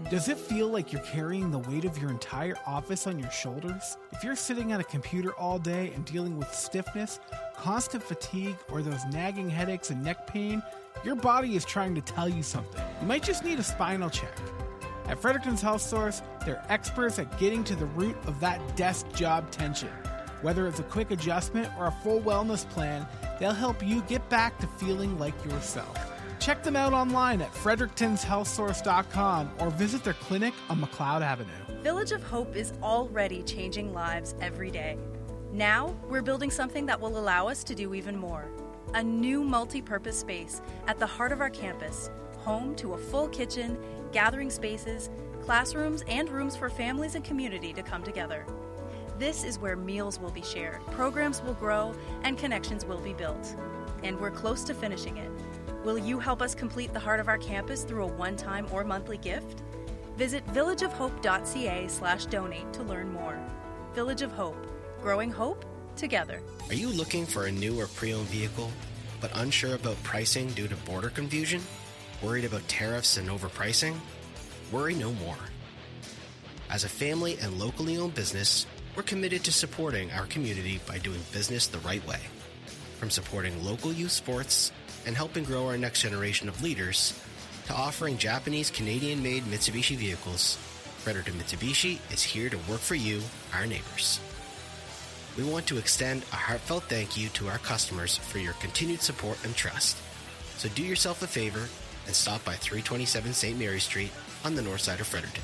Does it feel like you're carrying the weight of your entire office on your shoulders? If you're sitting at a computer all day and dealing with stiffness, constant fatigue, or those nagging headaches and neck pain, your body is trying to tell you something. You might just need a spinal check. At Fredericton's Health Source, they're experts at getting to the root of that desk job tension. Whether it's a quick adjustment or a full wellness plan, they'll help you get back to feeling like yourself. Check them out online at frederickton'shealthsource.com or visit their clinic on McLeod Avenue. Village of Hope is already changing lives every day. Now, we're building something that will allow us to do even more. A new multi-purpose space at the heart of our campus, home to a full kitchen, gathering spaces, classrooms, and rooms for families and community to come together. This is where meals will be shared, programs will grow, and connections will be built. And we're close to finishing it. Will you help us complete the heart of our campus through a one-time or monthly gift? Visit villageofhope.ca/donate to learn more. Village of Hope, growing hope together. Are you looking for a new or pre-owned vehicle, but unsure about pricing due to border confusion? Worried about tariffs and overpricing? Worry no more. As a family and locally owned business, we're committed to supporting our community by doing business the right way. From supporting local youth sports and helping grow our next generation of leaders, to offering Japanese Canadian-made Mitsubishi vehicles, Fredericton Mitsubishi is here to work for you, our neighbors. We want to extend a heartfelt thank you to our customers for your continued support and trust. So do yourself a favor and stop by 327 St. Mary Street on the north side of Fredericton.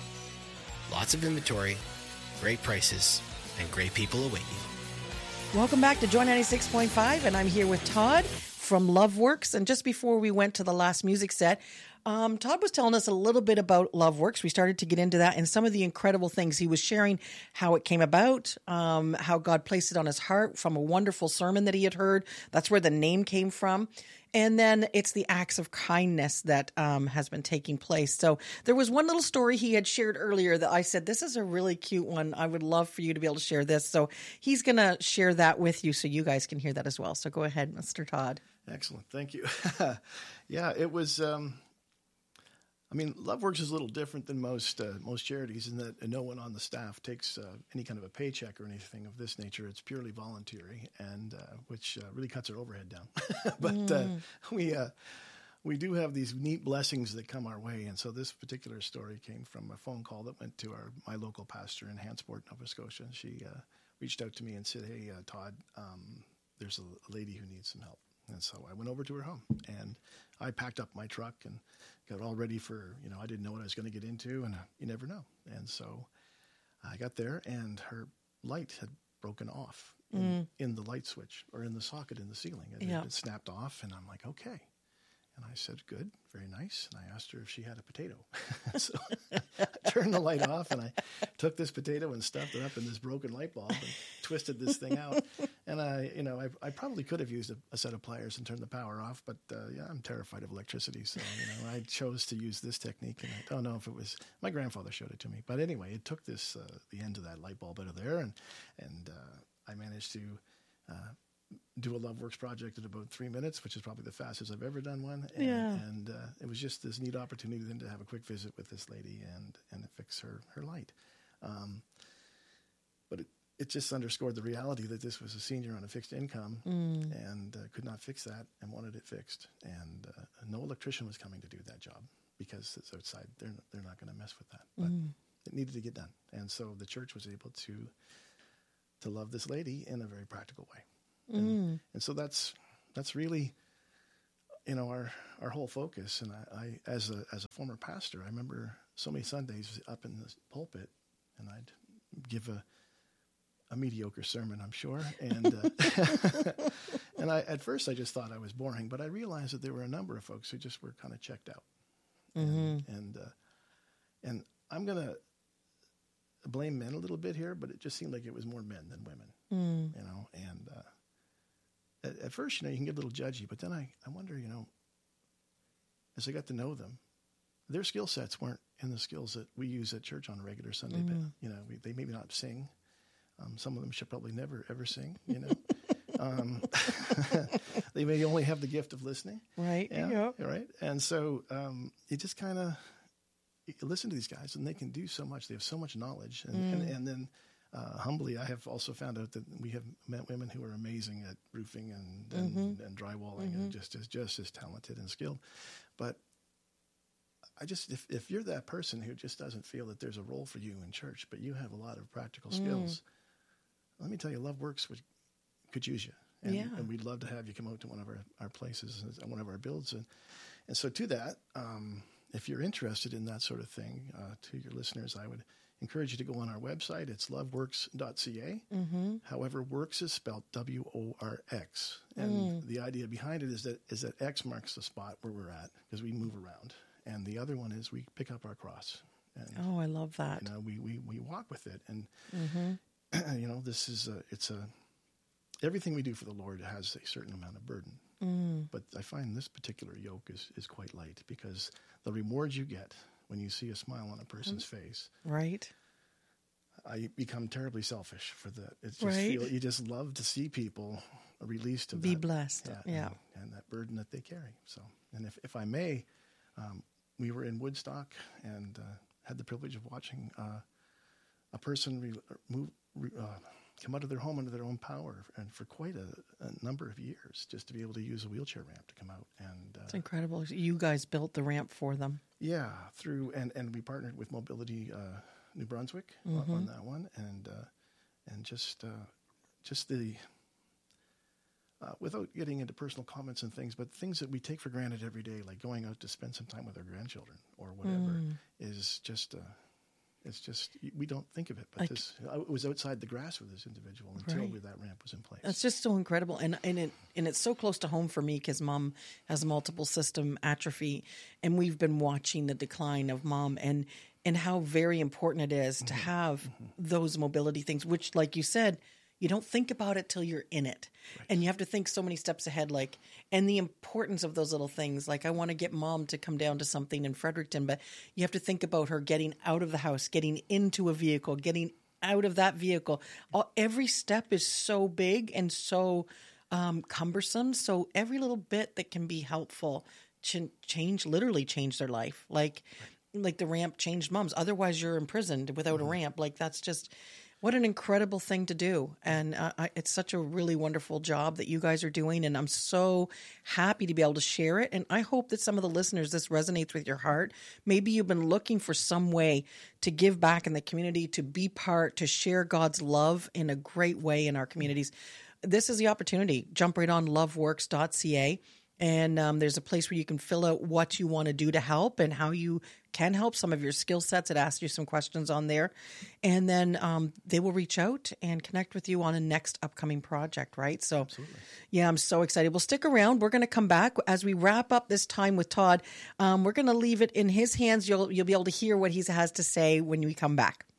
Lots of inventory, great prices, and great people await you. Welcome back to Joy 96.5, and I'm here with Todd from LoveWorks. And just before we went to the last music set, Todd was telling us a little bit about LoveWorks. We started to get into that and some of the incredible things. He was sharing how it came about, how God placed it on his heart from a wonderful sermon that he had heard. That's where the name came from. And then it's the acts of kindness that has been taking place. So there was one little story he had shared earlier that I said, this is a really cute one. I would love for you to be able to share this. So he's going to share that with you so you guys can hear that as well. So go ahead, Mr. Todd. Excellent. Thank you. Yeah, it was, LoveWorks is a little different than most charities in that no one on the staff takes any kind of a paycheck or anything of this nature. It's purely voluntary, and which really cuts our overhead down. But we do have these neat blessings that come our way, and so this particular story came from a phone call that went to my local pastor in Hansport, Nova Scotia. She reached out to me and said, "Hey, Todd, there's a lady who needs some help." And so I went over to her home, and I packed up my truck and got all ready for, I didn't know what I was going to get into, and you never know. And so I got there, and her light had broken off in the light switch or in the socket in the ceiling. It snapped off, and I'm like, okay. And I said, good, very nice. And I asked her if she had a potato. So I turned the light off, and I took this potato and stuffed it up in this broken light bulb and twisted this thing out. And I probably could have used a set of pliers and turned the power off, but I'm terrified of electricity. So, I chose to use this technique, and I don't know if it was, my grandfather showed it to me. But anyway, it took the end of that light bulb out of there, and I managed to do a LoveWorks project in about 3 minutes, which is probably the fastest I've ever done one. And it was just this neat opportunity then to have a quick visit with this lady and fix her light. But it just underscored the reality that this was a senior on a fixed income and could not fix that and wanted it fixed. And no electrician was coming to do that job because it's outside. They're not going to mess with that. But it needed to get done. And so the church was able to love this lady in a very practical way. And so that's really, our whole focus. And I as a former pastor, I remember so many Sundays up in the pulpit, and I'd give a mediocre sermon, I'm sure. And and at first I just thought I was boring, but I realized that there were a number of folks who just were kind of checked out. And I'm going to blame men a little bit here, but it just seemed like it was more men than women, and at first, you can get a little judgy, but then I wonder, as I got to know them, their skill sets weren't in the skills that we use at church on a regular Sunday. They maybe not sing. Some of them should probably never, ever sing, They may only have the gift of listening. Right. Yeah. Right. And so it just kind of you listen to these guys, and they can do so much. They have so much knowledge, and then humbly, I have also found out that we have met women who are amazing at roofing and drywalling, and just as talented and skilled. But I just, if you're that person who just doesn't feel that there's a role for you in church, but you have a lot of practical skills, let me tell you, Love Works could use you. And we'd love to have you come out to one of our places, one of our builds. And so to that, if you're interested in that sort of thing, to your listeners, I would encourage you to go on our website. It's loveworks.ca. However, works is spelled WORX. And the idea behind it is that X marks the spot where we're at, because we move around. And the other one is we pick up our cross. And, I love that. We walk with it. And, this is everything we do for the Lord has a certain amount of burden. But I find this particular yoke is quite light, because the rewards you get when you see a smile on a person's face. Right. I become terribly selfish for that. It's just you just love to see people released to be blessed. And that burden that they carry. So, and if I may, we were in Woodstock and had the privilege of watching a person come out of their home under their own power, and for quite a number of years, just to be able to use a wheelchair ramp to come out. And it's incredible. You guys built the ramp for them. Yeah, and we partnered with Mobility New Brunswick on that one, and just the without getting into personal comments and things, but things that we take for granted every day, like going out to spend some time with our grandchildren or whatever, is just. It's just, we don't think of it, but it was outside the grasp of this individual until that ramp was in place. That's just so incredible. And it's so close to home for me, because Mom has multiple system atrophy, and we've been watching the decline of Mom and how very important it is to have those mobility things, which, like you said, you don't think about it till you're in it. Right. And you have to think so many steps ahead, and the importance of those little things. Like, I want to get Mom to come down to something in Fredericton, but you have to think about her getting out of the house, getting into a vehicle, getting out of that vehicle. Every step is so big and so cumbersome. So every little bit that can be helpful literally change their life. Like the ramp changed Mom's. Otherwise, you're imprisoned without a ramp. Like, that's just... What an incredible thing to do. And it's such a really wonderful job that you guys are doing. And I'm so happy to be able to share it. And I hope that some of the listeners, this resonates with your heart. Maybe you've been looking for some way to give back in the community, to be part, to share God's love in a great way in our communities. This is the opportunity. Jump right on loveworks.ca. And there's a place where you can fill out what you want to do to help and how you can help, some of your skill sets. It asks you some questions on there. And then they will reach out and connect with you on a next upcoming project, right? So, absolutely. Yeah, I'm so excited. Well, stick around. We're going to come back. As we wrap up this time with Todd, we're going to leave it in his hands. You'll be able to hear what he has to say when we come back.